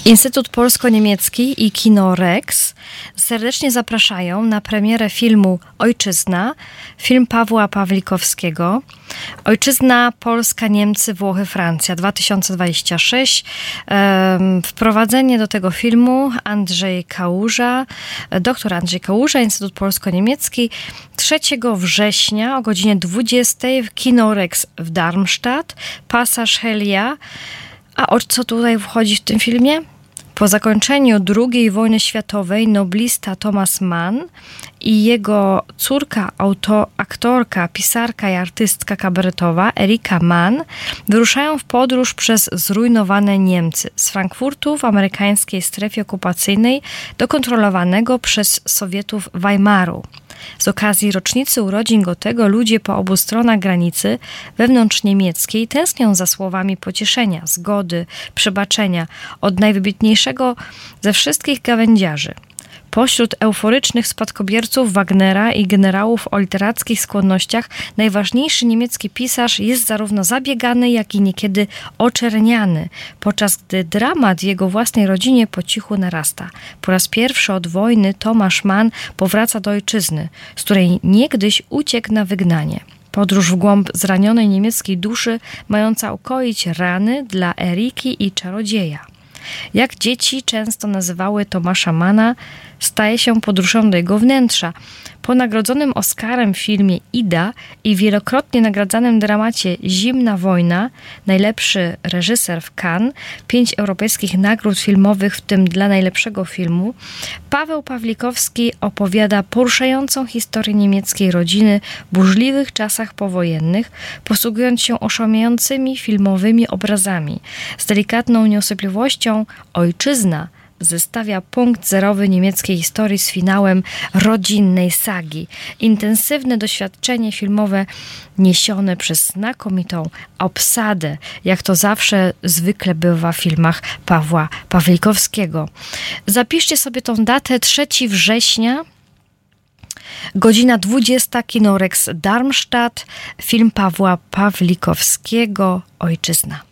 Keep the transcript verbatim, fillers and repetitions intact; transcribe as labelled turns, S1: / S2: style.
S1: Instytut Polsko-Niemiecki i Kino Rex serdecznie zapraszają na premierę filmu Ojczyzna, film Pawła Pawlikowskiego. Ojczyzna, Polska, Niemcy, Włochy, Francja, dwa tysiące dwudziesty szósty. Wprowadzenie do tego filmu Andrzej Kałuża, doktor Andrzej Kałuża, Instytut Polsko-Niemiecki, trzeciego września o godzinie dwudziestej w Kino Rex w Darmstadt, Pasaż Helia. A o co tutaj wchodzi w tym filmie? Po zakończeniu drugiej wojny światowej noblista Thomas Mann i jego córka, auto, aktorka, pisarka i artystka kabaretowa Erika Mann wyruszają w podróż przez zrujnowane Niemcy z Frankfurtu w amerykańskiej strefie okupacyjnej do kontrolowanego przez Sowietów Weimaru. Z okazji rocznicy urodzin Goethego ludzie po obu stronach granicy wewnątrzniemieckiej tęsknią za słowami pocieszenia, zgody, przebaczenia od najwybitniejszego ze wszystkich gawędziarzy. Pośród euforycznych spadkobierców Wagnera i generałów o literackich skłonnościach najważniejszy niemiecki pisarz jest zarówno zabiegany, jak i niekiedy oczerniany, podczas gdy dramat w jego własnej rodzinie po cichu narasta. Po raz pierwszy od wojny Thomas Mann powraca do ojczyzny, z której niegdyś uciekł na wygnanie. Podróż w głąb zranionej niemieckiej duszy, mająca ukoić rany dla Eriki i czarodzieja. Jak dzieci często nazywały Tomasza Manna, staje się podróżą do jego wnętrza. Po nagrodzonym Oscarem filmie Ida i wielokrotnie nagradzanym dramacie Zimna wojna, najlepszy reżyser w Cannes, pięć europejskich nagród filmowych, w tym dla najlepszego filmu, Paweł Pawlikowski opowiada poruszającą historię niemieckiej rodziny w burzliwych czasach powojennych, posługując się oszałamiającymi filmowymi obrazami. Z delikatną nieosypliwością Ojczyzna zestawia punkt zerowy niemieckiej historii z finałem rodzinnej sagi. Intensywne doświadczenie filmowe niesione przez znakomitą obsadę, jak to zawsze zwykle bywa w filmach Pawła Pawlikowskiego. Zapiszcie sobie tą datę, trzeciego września, godzina dwudziesta, Kino Rex Darmstadt, film Pawła Pawlikowskiego, Ojczyzna.